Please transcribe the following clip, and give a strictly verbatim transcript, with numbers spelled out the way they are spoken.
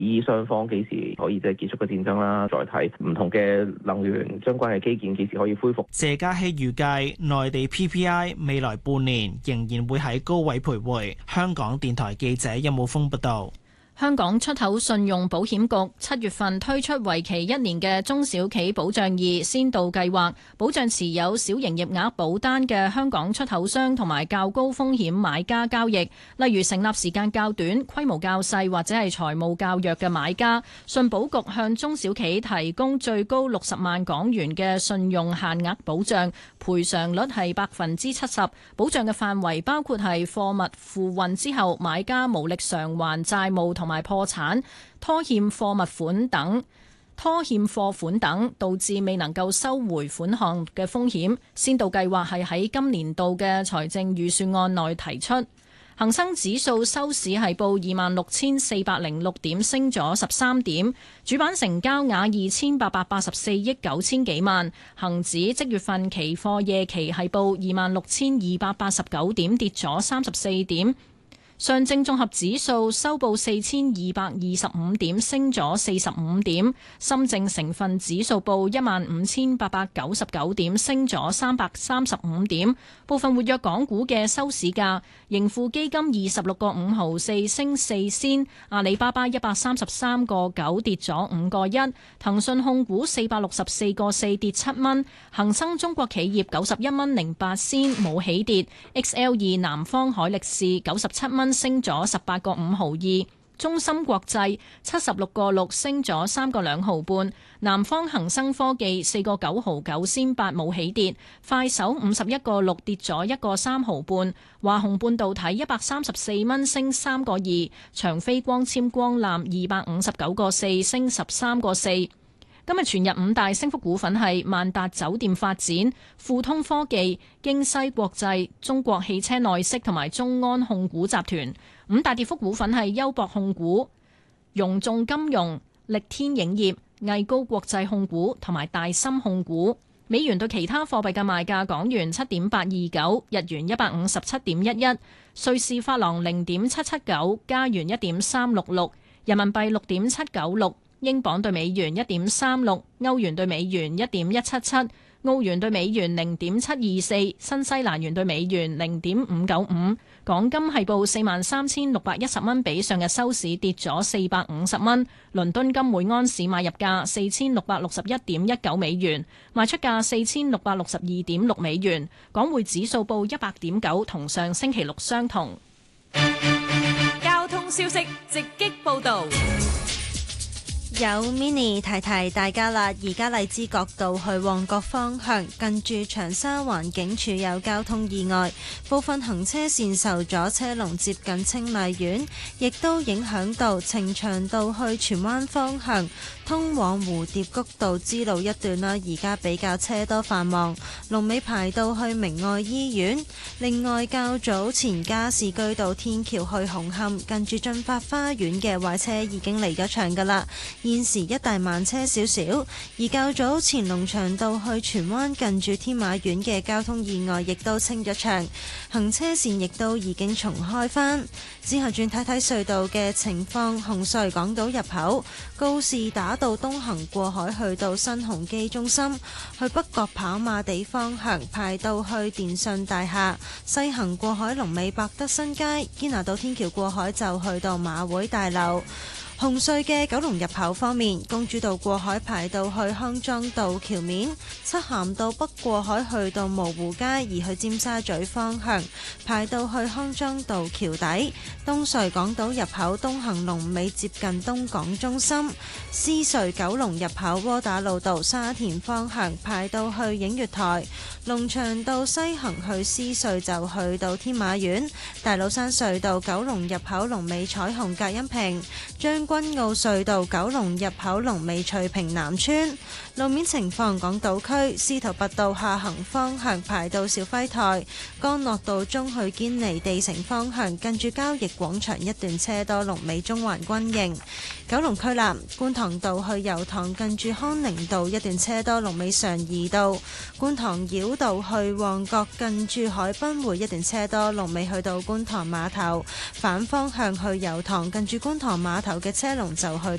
以雙方幾時可以即係結束個戰爭啦，再睇唔同嘅能源相關嘅基建幾時可以恢復。 謝嘉熙預計內地 P P I 未來半年仍然會喺高位徘徊。香港電台記者任武峯報道。 香港出口信用保險局七月份推出為期一年嘅中小企保障二先導計劃，保障持有小營業額保單嘅香港出口商同埋較高風險買家交易，例如成立時間較短、規模較細或者係財務較弱嘅買家，信保局向中小企提供最高六十萬港元嘅信用限額保障，賠償率係百分之七十，保障嘅範圍包括係貨物付運之後買家無力償還債務同埋破產、拖欠貨物款等、拖欠貨款等，導致未能夠收回款項嘅風險。先導計劃係喺今年度嘅財政預算案內提出。恒生指數收市係報二萬六千四百零六點，升咗十三點。主板成交額二千八百八十四億九千幾萬。恒指即月份期貨夜期係報二萬六千二百八十九點，跌咗三十四點。上證綜合指數收報四千二百二十五點，升咗四十五點。深證成分指數報一萬五千八百九十九點，升咗三百三十五點。部分活躍港股嘅收市價，盈富基金二十六個五毫四升四仙，阿里巴巴一百三十三個九跌咗五個一，騰訊控股四百六十四個四跌七蚊，恒生中國企業九十一蚊零八仙冇起跌 ，X L 二南方海力士九十七蚊升咗十八個五毫二，中芯國際七十六個六升咗三個兩毫半，南方恒生科技四個九毫九先八冇起跌，快手五十一個六跌咗一個三毫半，華虹半導體一百三十四蚊升三個二，長飛光纖光纜二百五十九個四升十三個四。今日全日五大升幅股份係萬達酒店發展、富通科技、京西國際、中國汽車內飾同埋中安控股集團。五大跌幅股份係優博控股、融眾金融、力天影業、藝高國際控股同埋大森控股。美元對其他貨幣嘅賣價：港元七點八二九，日元一百五十七點一一，瑞士法郎零點七七九，加元一點三六六，人民幣六點七九六。英鎊對美元一點三六，歐元對美元一點一七七，澳元對美元零點七二四，新西蘭元對美元零點五九五。港金係報四萬三千六百一十蚊，比上日收市跌咗四百五十蚊。倫敦金每安士買入價四千六百六十一點一九美元，賣出價四千六百六十二點六美元。港匯指數報一百點九，同上星期六相同。 交通消息直擊報導。 有 mini 提提大家啦，而家荔枝角道去旺角方向，近住長沙灣警署有交通意外，部分行車線受阻，車龍接近清麗苑，亦都影響到呈祥道去荃灣方向，通往蝴蝶谷道支路一段啦，而家比較車多繁忙，龍尾排到去明愛醫院。另外，較早前加士居道天橋去紅磡，近住駿發花園嘅壞車已經離咗場㗎啦。現時一大慢車少少，而較早前龍翔道去荃灣近住天馬苑嘅交通意外亦都清咗場，行車線亦都已經重開返。之後轉睇睇隧道嘅情況，紅隧港島入口告士打道東行過海去到新鴻基中心，去北角跑馬地方向排到去電訊大廈，西行過海龍尾百德新街，堅拿道天橋過海就去到馬會大樓。紅隧嘅九龍入口方面，公主道過海排到去康莊道橋面，漆咸道北過海去到蕪湖街，而去尖沙咀方向排到去康莊道橋底。東隧港島入口東行龍尾接近東港中心，獅隧九龍入口窩打老道沙田方向排到去映月台，龍翔道西行去獅隧就去到天馬苑，大老山隧道九龍入口龍尾彩虹隔音屏，將軍澳隧道九龍入口龍尾翠屏南村。路面情況，港島區司徒拔道下行方向排到肇輝台，干諾道中去堅尼地城方向近住交易廣場一段車多，龍尾中環軍營。九龍區南觀塘道去油塘近住康寧道一段車多，龍尾常怡道。觀塘繞道去旺角近住海濱匯一段車多，龍尾去到觀塘碼頭。反方向去油塘近住觀塘碼頭嘅車龍就去